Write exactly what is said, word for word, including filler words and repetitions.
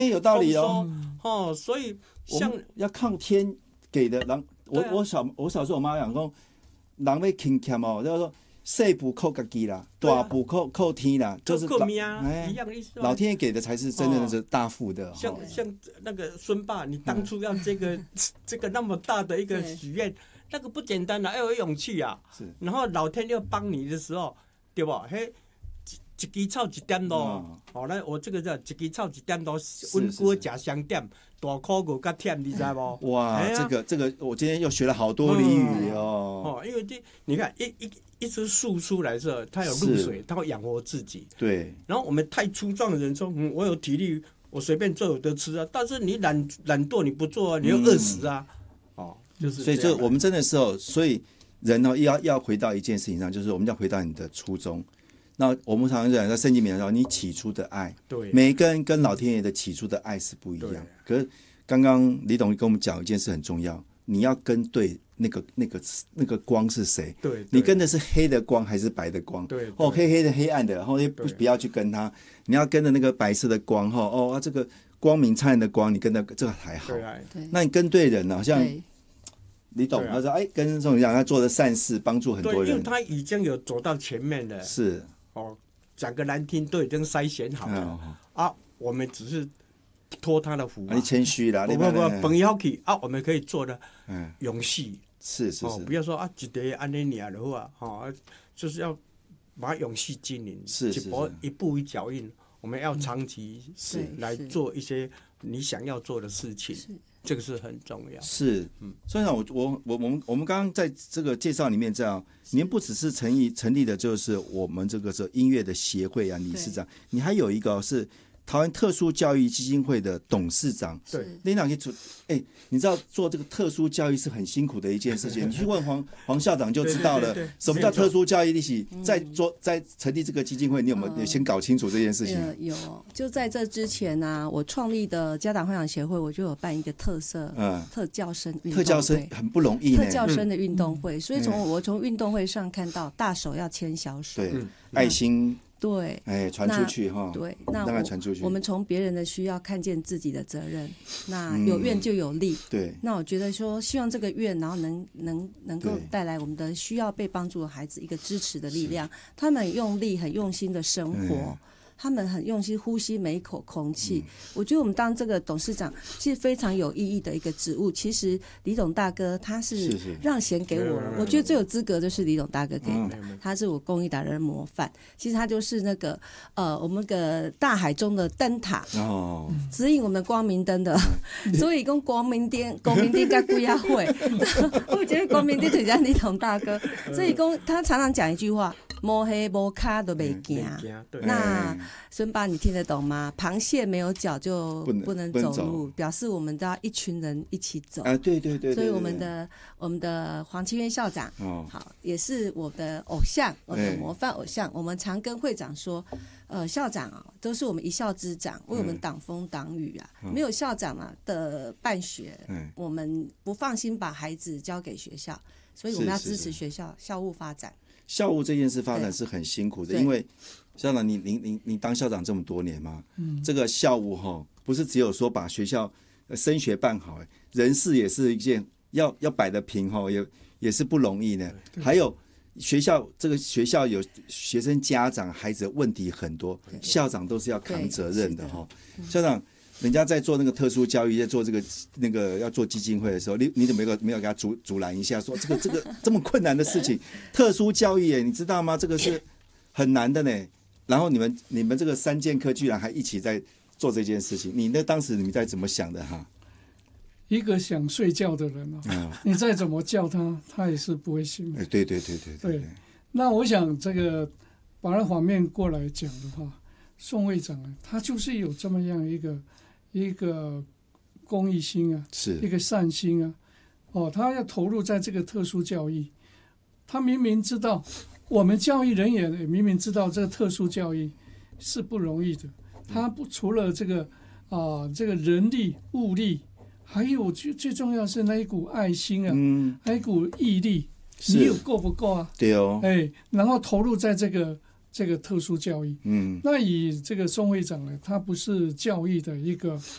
有道理哦。 哦，所以像要靠天给的，人我、啊、我小我小时候我妈讲说，人要勤俭哦，就是说小补靠自己啦，大补靠靠天啦，就是靠命啊，一样的意思。 老天爷给的才是真正的是大富的。 哦、像像那个孙爸，你当初要这个、嗯、这个那么大的一个许愿，那个不简单啊，要有勇气啊。是。然后老天要帮你的时候，对吧？嘿。一枝草一点路，哦，那我这个叫一枝草一点路，温锅吃香点，大苦骨甲忝，你知不？ 哇，哎、这个这个，我今天又学了好多俚语哦。 哦，因为这你看一一一棵树出来的时候，它有露水，它会养活自己。 对。 然后我们太粗壮的人说，嗯，我有体力，我随便做有得吃啊。但是你懒懒惰，你不做啊，你又饿死啊。嗯、哦，就是所以这我们真的时候，所以人呢要要回到一件事情上，就是我们要回到你的初衷。那我们常常讲在圣经里面说，你起初的爱， 对， 每一个人跟老天爷的起初的爱是不一样。可是刚刚李董跟我们讲一件事很重要，你要跟对那个那个那个光是谁？ 对， 你跟的是黑的光还是白的光？ 对， 哦，黑黑的黑暗的，然后不不要去跟他，你要跟着那个白色的光哈哦，这个光明灿烂的光，你跟的这个还好。 对， 那你跟对人了，好像。你懂？他说：“哎，跟这种一样，他做的善事，帮助很多人。 对，因为他已经有走到前面了。 是哦，讲个难听，都已经筛选好了、哦、啊。我们只是托他的福、啊。 你谦虚啦， 不不不，本要去啊，我们可以做的勇气。 是是是、哦， 不要说啊，一个安尼尔的话，哦，就是要把勇气经营， 是是是， 一步一脚印。我们要长期是来做一些你想要做的事情。”这个是很重要， 是，嗯，所以呢，我我我我们我们刚刚在这个介绍里面这样，您不只是成立成立的，就是我们这个是音乐的协会啊，理事长，你还有一个是台湾特殊教育基金会的董事长。 对， 领导可以做，哎，你知道做这个特殊教育是很辛苦的一件事情，你去问黄黄校长就知道了， 对对对对， 什么叫特殊教育。一起在做在成立这个基金会，你有没有也先搞清楚这件事情？ 呃、有，就在这之前呢、啊，我创立的家长会长协会，我就有办一个特色，嗯，特教生运动会， 特教生很不容易， 特教生的运动会，嗯、所以从我从运动会上看到大手要牵小手， 对，爱心。 对， 哎，传出去哈。 对，那当然传出去。 我们从别人的需要看见自己的责任，那有愿就有力。 嗯、对。 那我觉得说，希望这个愿，然后能能能够带来我们的需要被帮助的孩子一个支持的力量。他们很用力、很用心的生活。嗯，他们很用心呼吸每一口空气、嗯，我觉得我们当这个董事长是非常有意义的一个职务。其实李董大哥他是让贤给我了，我觉得最有资格就是李董大哥给我，他是我公益达人的模范。其实他就是那个呃我们个大海中的灯塔，哦，指引我们光明灯的。所以跟光明灯、光明灯跟贵亚会，我觉得光明灯就像李董大哥。所以公他常常讲一句话。摸黑摸卡都没惊，那孙爸你听得懂吗？螃蟹没有脚就不能走路，表示我们都要一群人一起走啊！对对 对, 對， 所以我们的我们的黄清渊校长，哦，好，也是我的偶像，我的模范偶像。我们常跟会长说，呃，校长啊，都是我们一校之长，为我们挡风挡雨啊。嗯、没有校长啊的办学，嗯，我们不放心把孩子交给学校，所以我们要支持学校校务发展。 校务这件事发展是很辛苦的，因为校长你你你你当校长这么多年嘛，嗯，这个校务哈不是只有说把学校升学办好，人事也是一件要要摆得平哈，也也是不容易的。还有学校这个学校有学生家长孩子的问题很多，校长都是要扛责任的哈。校长。人家在做那个特殊教育，在做这个那个要做基金会的时候，你你怎么没有没有给他阻阻拦一下，说这个这个这么困难的事情，特殊教育耶，你知道吗？这个是很难的呢。然后你们你们这个三剑客居然还一起在做这件事情，你那当时你们在怎么想的哈？ 一个想睡觉的人啊，嗯、你再怎么叫他，他也是不会醒的。 对对对对 对, 对。那我想这个把它反面过来讲的话，宋会长啊，他就是有这么样一个。一个公益心啊， 是一个善心啊，哦，他要投入在这个特殊教育，他明明知道，我们教育人员也明明知道这个特殊教育是不容易的，他不除了这个啊、呃、这个人力物力，还有最最重要是那一股爱心啊，嗯，那一股毅力，你有够不够啊？ 对哦， 哎，然后投入在这个。这个特殊教育，嗯，那以这个宋会长呢，他不是教育的一个